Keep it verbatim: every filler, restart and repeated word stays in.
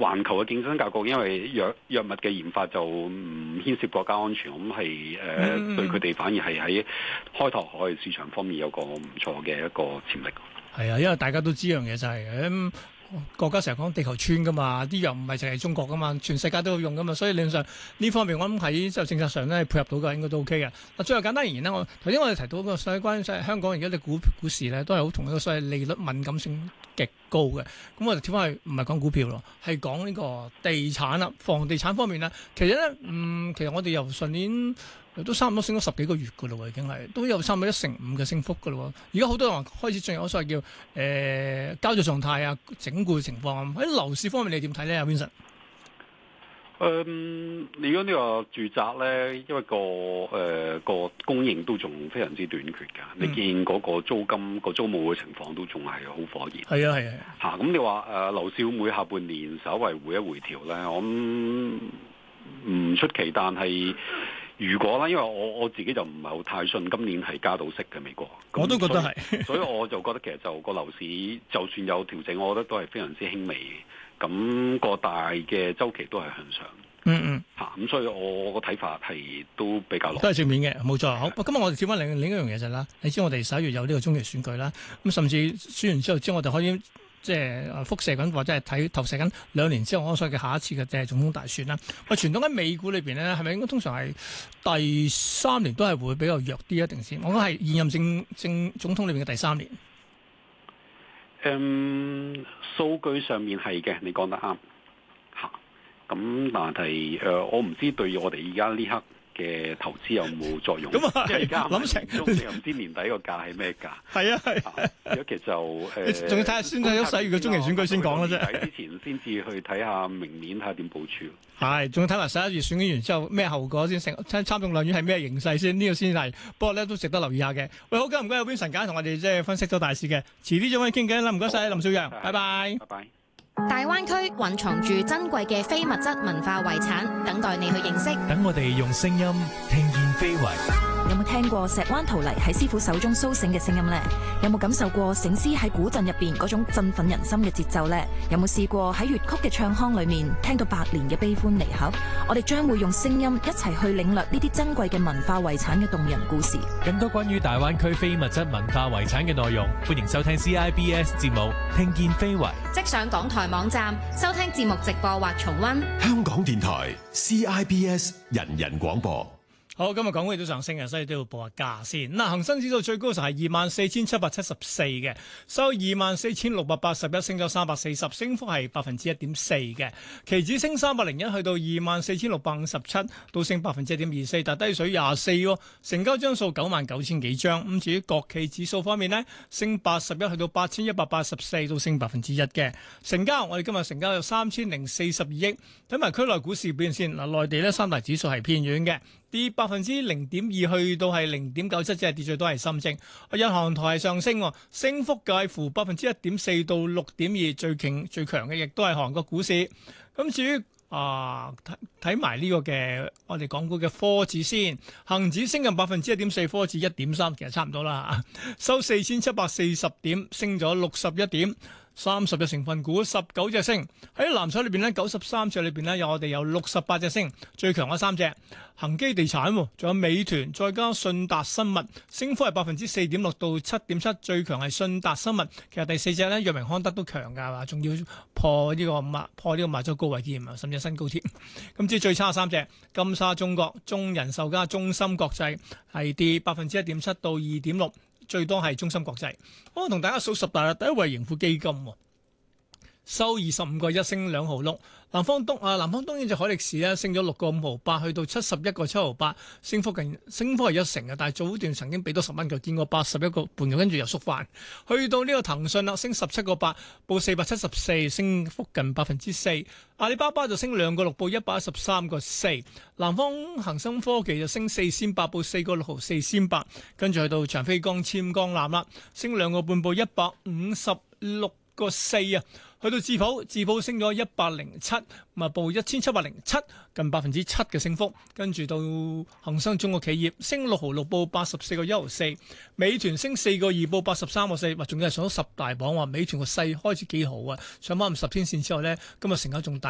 環球嘅競爭格局，因為藥藥物嘅研發就唔牽涉國家安全，咁係誒對佢哋反而係喺開拓海外市場方面有個唔錯嘅一個潛力。 係啊，因為大家都知樣嘢就係、是、咁。嗯國家成日講地球村噶嘛，啲藥唔係淨係中國噶嘛，全世界都要用噶嘛，所以理論上呢方面我諗喺即係政策上咧配合到嘅應該都 OK 嘅。嗱，最後簡單而言咧，我頭先我哋提到個所謂關於即係香港而家嘅股股市咧，都係好同一個所謂利率敏感性極高嘅。咁我哋跳翻去唔係講股票咯，係講呢個地產啦，房地產方面咧，其實咧，嗯，其實我哋由上年都差唔多升咗十幾個月噶咯，已經係都有差唔多一成五嘅升幅噶咯。而家好多人開始進入所謂叫誒、呃、交易狀態啊，整固嘅情況。喺樓市方面你點睇咧，阿 Vincent？ 嗯，如果呢個住宅咧，因為個誒、呃、個供應都仲非常之短缺㗎。嗯、你見嗰個租金個租務嘅情況都仲係好火熱。 係啊係啊。嚇、 啊！咁、嗯、你話誒樓市會唔會下半年稍為回一回調咧？我諗唔出奇，但係。如果啦，因為我我自己就唔係好太信今年係加到息嘅美國， 我都覺得係， 所以我就覺得其實就個樓市就算有調整，我覺得都係非常之輕微嘅，咁、個大嘅周期都係向上。 嗯嗯， 嚇、啊，咁所以我個睇法係都比較落， 都係正面嘅，冇錯。好，今日我哋轉翻另另一樣嘢就係啦，你知我哋十一月有呢個中期選舉啦，咁甚至選完之後之後，我哋可以。即係輻射緊或者係睇投射緊兩年之後我所謂嘅下一次嘅即係總統大選啦。喂，傳統喺美股裏邊咧，係咪應該通常係第三年都係會比較弱啲一定先？我覺得係現任政政總統裏邊嘅第三年。 嗯，數據上面係嘅，你講得啱嚇。咁但係誒、呃，我唔知對我哋而家呢刻嘅投資有冇作用？咁啊，而家諗成中又唔知年底個價係咩價？係啊係。如果其實就誒，仲要睇下先睇咗十月嘅中期選舉先講啦啫。睇之前先至去睇下明年睇下點部署。係，仲要睇埋十一月選舉完之後咩後果先，成參參眾兩院係咩形勢先？呢、這個先係。不過咧都值得留意下嘅。喂，好嘅，唔該，有邊陳簡同我哋即係分析咗大市嘅。遲啲再揾你傾偈啦，唔該晒，林少陽，拜拜。拜拜。 大灣區蘊藏住珍貴嘅非物質文化遺產，等待你去認識。 等我哋用聲音聽見非遺。 有冇聽過石灣陶泥喺師傅手中蘇醒嘅聲音呢？有冇感受過醒獅喺古鎮入邊嗰種振奮人心嘅節奏呢？有冇試過喺粵曲嘅唱腔裏面聽到百年嘅悲歡離合？我哋將會用聲音一齊去領略呢啲珍貴嘅文化遺產嘅動人故事。 更多關於大灣區非物質文化遺產嘅內容，歡迎收聽 C I B S 節目《聽見非遺》。 即上港台網站收聽節目直播或重溫。 香港電台 C I B S 人人廣播。 好，今日港股都上升嘅，所以都要報下價先。嗱，恒生指數最高就係二萬四千七百七十四嘅，收二萬四千六百八十一，升咗三百四十，升幅係百分之一點四嘅。期指升三百零一，去到二萬四千六百五十七，都升百分之一點二四，但低水廿四喎。成交張數九萬九千幾張。咁至於國企指數方面呢，升八十一，去到八千一百八十四，都升百分之一嘅。成交我哋今日成交有三千零四十二億。睇埋區內股市表現先。嗱，內地呢三大指數係偏軟嘅。跌百分之零點二，去到係零點九七，即係跌最多係深證。日韓台係上升，升幅介乎百分之一點四到六點二，最勁最強嘅亦都係韓國股市。咁至於啊睇睇埋呢個嘅我哋港股嘅科指先，恒指升近百分之一點四，科指一點三，其實差唔多啦，收四千七百四十點，升咗六十一點。三十隻成分股，十九隻升。喺藍籌裏邊呢，九十三隻裏邊呢，有我哋有六十八隻升，最強嗰三隻恒基地產，仲有美團，再加信達生物，升幅係百分之四點六到七點七，最強係信達生物。其實第四隻呢，藥明康德都強噶，話仲要破呢、這個賣破呢個賣咗高位添啊，甚至新高添。咁至於最差三隻，金沙中國、中人壽加中芯國際係跌百分之一點七到二點六。最多係中芯國際。我同大家數十大啦，第一位盈富基金，收二十五個一，升兩毫六。南方東啊，南方東呢隻海力士咧，升咗六個五毫八，去到七十一個七毫八，升幅近升幅係一成嘅。但係早段曾經俾多十蚊佢，見過八十一個半，跟住又縮翻，去到呢個騰訊啦，升十七個八，報四百七十四，升幅近百分之四。阿里巴巴就升兩個六，報一百一十三個四。南方恒生科技就升四仙八，報四個六毫四仙八，跟住去到長飛光纖光纜啦，升兩個半，報一百五十六個四啊。去到智普，智普升咗一百零七，咪報一千七百零七，近百分之七嘅升幅。跟住到恒生中國企業升六毫六，報八十四個一毫四。美團升四個二，報八十三個四。話仲要係上咗十大榜，話美團個勢開始幾好啊！上翻五十天線之後呢，今日成交仲大。